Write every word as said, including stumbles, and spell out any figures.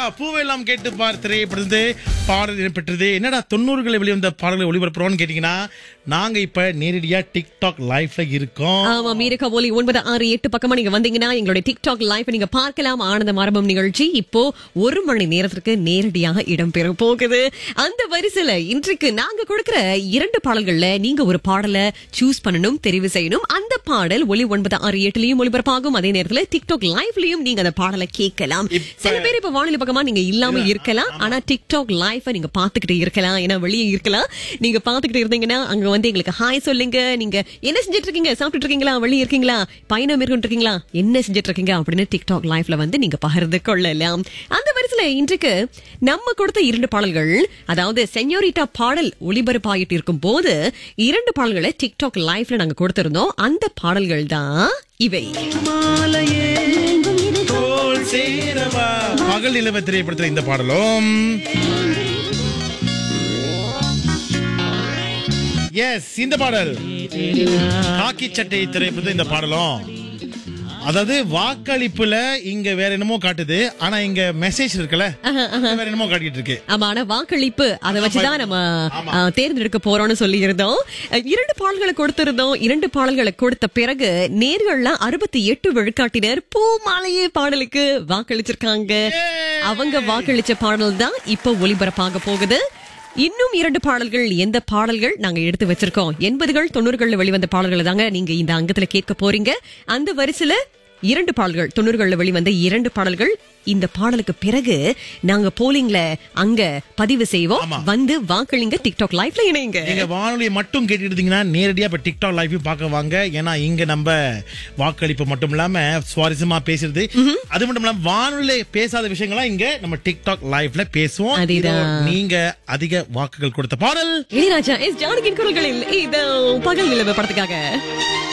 பூவெல்லாம் கேட்டு பார் திரைப்படத்து பாடல் இடம்பெற்றது. என்னடா தொண்ணூறுகளை வெளிவந்த பாடல்களை ஒளிபரப்புறோம்னு கேட்டீங்கன்னா, நாங்க இப்ப நேரடியா டிக்டாக் லைவ்ல இருக்கோம். ஆமா, மீரக ஒலி ஒன்பது ஆறு எட்டு பக்கமா நீங்க வந்தீங்கன்னா எங்களுடைய டிக்டாக் லைவ் நீங்க பார்க்கலாம். ஆனந்த மரபம் நிகழ்ச்சி இப்போ ஒரு மணி நேரத்திற்கு நேரடியாக இடம்பெற போகுது. அந்த வரிசையில இன்றைக்கு நாங்க கொடுக்கிற இரண்டு பாடல்கள்ல நீங்க ஒரு பாடலை சூஸ் பண்ணணும், தெரிவு செய்யணும். அந்த பாடல் ஒலி ஒன்பது ஆறு எட்டுலயும் ஒளிபரப்பாகும். அதே நேரத்துல டிக்டாக் லைவ்லயும் நீங்க அந்த பாடலை கேட்கலாம். சில பேர் இப்ப வானிலை பக்கமா நீங்க இல்லாம இருக்கலாம், ஆனா டிக்டாக் லைவ் நீங்க பாத்துக்கிட்டு இருக்கலாம். ஏன்னா வெளியே இருக்கலாம், நீங்க பாத்துக்கிட்டு இருந்தீங்கன்னா அங்க வந்து எங்களுக்கு ஹாய் சொல்லுங்க. நீங்க என்ன செஞ்சிட்டு இருக்கீங்க, சாப்பிட்டு இருக்கீங்களா, வெளியே இருக்கீங்களா, பயணம் மேற்கொண்டு இருக்கீங்களா, என்ன செஞ்சிட்டு இருக்கீங்க அப்படின்னு டிக்டாக் லைவ்ல வந்து நீங்க பகிர்ந்து கொள்ளலாம். அந்த வரிசையில இன்றைக்கு நம்ம கொடுத்த இரண்டு பாடல்கள், அதாவது சென்யோரிட்டா பாடல் ஒளிபரப்பாயிட்டு இருக்கும் போது இரண்டு பாடல்களை டிக்டாக் லைவ்ல நாங்க கொடுத்திருந்தோம். அந்த பாடல்கள் தான் இவை. பகல் நிலவ திரைப்படத்தில் இந்த பாடலும், எஸ் இந்த பாடல் காக்கி சட்டை திரைப்படத்தில் இந்த பாடலும். அதாவது வாக்களிப்புல இங்க வேற என்னமோ காட்டுது, ஆனா இங்க மெசேஜ் இருக்குல்ல வேற என்னமோ காட்டிட்டு இருக்கு. ஆமா, ஆனா வாக்களிப்பு அதை வச்சுதான் நம்ம தேர்ந்தெடுக்க போறோம்னு சொல்லி இருந்தோம். இரண்டு பாடல்களை கொடுத்திருந்தோம். இரண்டு பாடல்களை கொடுத்த பிறகு நேர்கள்ல அறுபத்தி எட்டு விழுக்காட்டினர் பூமாலையே பாடலுக்கு வாக்களிச்சிருக்காங்க. அவங்க வாக்களிச்ச பாடல் தான் இப்ப ஒளிபரப்பாக போகுது. இன்னும் இரண்டு பாடல்கள், எந்த பாடல்கள் நாங்க எடுத்து வச்சிருக்கோம், எண்பதுகள் தொண்ணூறுகள்ல வெளிவந்த பாடல்கள் தாங்க நீங்க இந்த அங்கத்துல கேட்க போறீங்க. அந்த வரிசையில இரண்டு பாடல்கள், தொண்ணூறுகள்ல வெளிவந்த இரண்டு பாடல்கள். இந்த பாடலுக்கு பிறகு நாங்க போலிங்ல அங்க பதிவு செய்வோம். வந்து வாக்களிங்க, டிக்டாக் லைவ்ல இணைங்க. நீங்க வானொலியை மட்டும் கேட்டுட்டு இருந்தீங்கன்னா நேரடியா இப்ப டிக்டாக் லைவ் பார்க்க வாங்க. ஏன்னா இங்க நம்ம வாக்களிப்பு மட்டும் இல்லாம சுவாரஸ்யமா பேசுறது, அது மட்டும் இல்லாம வானொலியில பேசாத விஷயங்களா இங்க நம்ம டிக்டாக் லைவ்ல பேசுவோம். நீங்க அதிக வாக்குகள் கொடுத்த பாடல் இளையராஜா எஸ் ஜானகியின் குரல்களில் இதோ பகல் நிலவு படத்துக்காக.